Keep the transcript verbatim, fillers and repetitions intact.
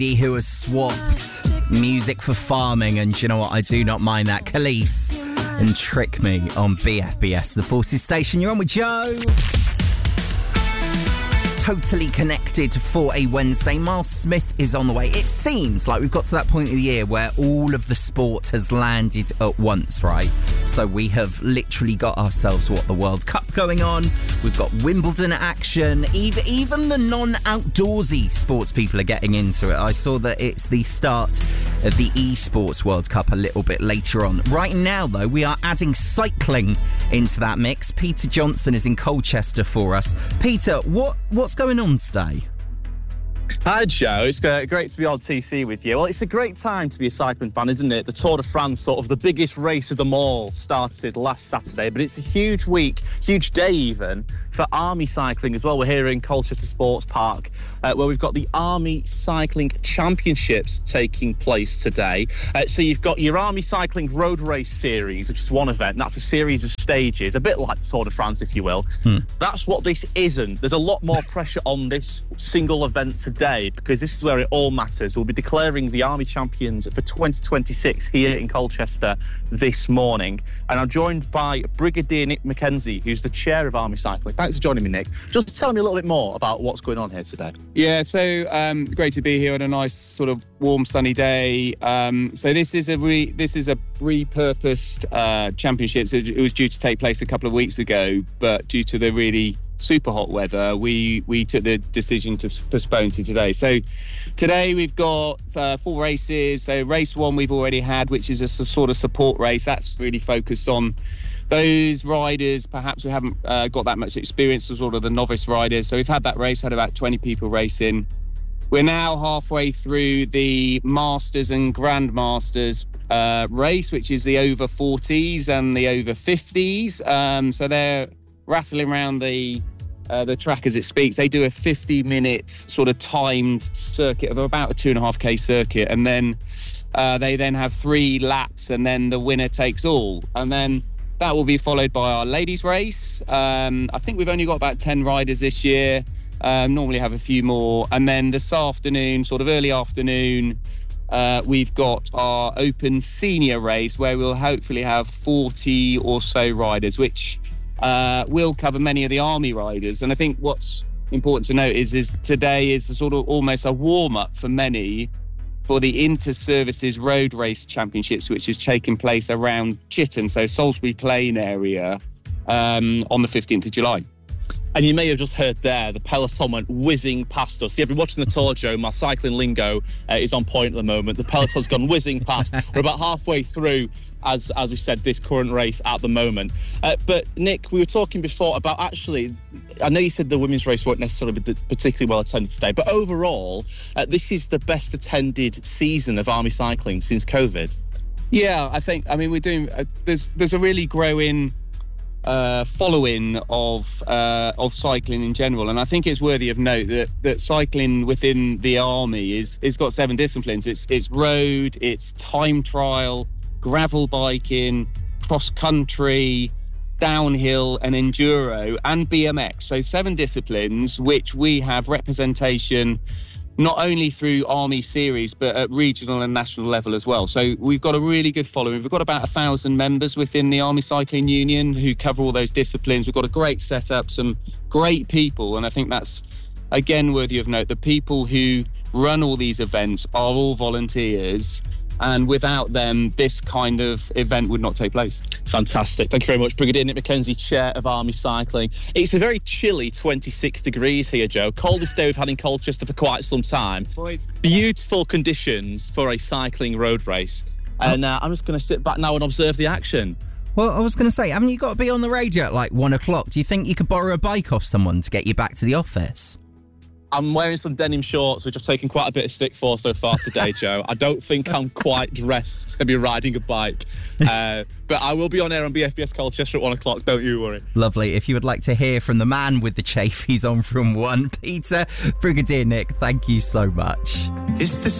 Who has swapped music for farming, and do you know what? I do not mind that. Khalees and Trick Me on B F B S, the Forces Station. You're on with Joe. It's totally connected for a Wednesday. Miles Smith is on the way. It seems like we've got to that point of the year where all of the sport has landed at once, right? So we have literally got ourselves, what, the World Cup going on. We've got Wimbledon action. Even, even the non-outdoorsy sports people are getting into it. I saw that it's the start of the eSports World Cup a little bit later on. Right now, though, we are adding cycling into that mix. Peter Johnson is in Colchester for us. Peter, what what's going on today? Hi Joe, it's great to be on T C with you. Well, it's a great time to be a cycling fan, isn't it? The Tour de France, sort of the biggest race of them all, started last Saturday, but it's a huge week, huge day even, for Army cycling as well. We're here in Colchester Sports Park, uh, where we've got the Army Cycling Championships taking place today. Uh, so you've got your Army Cycling Road Race Series, which is one event, and that's a series of stages, a bit like the Tour de France, if you will. Hmm. That's what this isn't. There's a lot more pressure on this single event today, because this is where it all matters. We'll be declaring the Army champions for twenty twenty-six here in Colchester this morning. And I'm joined by Brigadier Nick McKenzie, who's the chair of Army Cycling. Thanks for joining me, Nick. Just tell me a little bit more about what's going on here today. Yeah, so um, great to be here on a nice sort of warm sunny day. Um, so this is a re- this is a repurposed uh, championship. So it was due to take place a couple of weeks ago, but due to the really super hot weather, we we took the decision to postpone to today. So today we've got uh, four races. So race one we've already had, which is a sort of support race. That's really focused on those riders perhaps who haven't uh, got that much experience, as sort of the novice riders. So we've had that race, had about twenty people racing. We're now halfway through the Masters and Grandmasters uh, race, which is the over forties and the over fifties. Um, so they're rattling around the uh, the track as it speaks. They do a fifty minute sort of timed circuit of about a two and a half K circuit. And then uh, they then have three laps, and then the winner takes all. And then that will be followed by our ladies race. Um, I think we've only got about ten riders this year. Um, normally have a few more. And then this afternoon, sort of early afternoon, uh, we've got our open senior race, where we'll hopefully have forty or so riders, which uh, will cover many of the Army riders. And I think what's important to note is, is today is a sort of almost a warm-up for many for the Inter-Services Road Race Championships, which is taking place around Chitton, so Salisbury Plain area, um, on the fifteenth of July. And you may have just heard there, the peloton went whizzing past us. Yeah, if you're watching the Tour, Joe, my cycling lingo uh, is on point at the moment. The peloton's gone whizzing past. We're about halfway through, as as we said, this current race at the moment. Uh, but, Nick, we were talking before about actually, I know you said the women's race won't necessarily be particularly well attended today, but overall, uh, this is the best attended season of Army cycling since COVID. Yeah, I think, I mean, we're doing, uh, there's there's a really growing Uh, following of uh, of cycling in general, and I think it's worthy of note that that cycling within the Army is is got seven disciplines. It's it's road, it's time trial, gravel biking, cross country, downhill, and enduro, and B M X. So seven disciplines which we have representation not only through Army series, but at regional and national level as well. So we've got a really good following. We've got about a thousand members within the Army Cycling Union who cover all those disciplines. We've got a great setup, some great people. And I think that's, again, worthy of note. The people who run all these events are all volunteers. And without them, this kind of event would not take place. Fantastic. Thank you very much, Brigadier Nick McKenzie, Chair of Army Cycling. It's a very chilly twenty-six degrees here, Joe. Coldest day we've had in Colchester for quite some time. Beautiful conditions for a cycling road race. And uh, I'm just going to sit back now and observe the action. Well, I was going to say, haven't you got to be on the radio at like one o'clock? Do you think you could borrow a bike off someone to get you back to the office? I'm wearing some denim shorts, which I've taken quite a bit of stick for so far today, Joe. I don't think I'm quite dressed to be riding a bike. Uh, but I will be on air on B F B S Colchester at one o'clock, don't you worry. Lovely. If you would like to hear from the man with the chafe, he's on from one. Peter, Brigadier Nick, thank you so much. It's the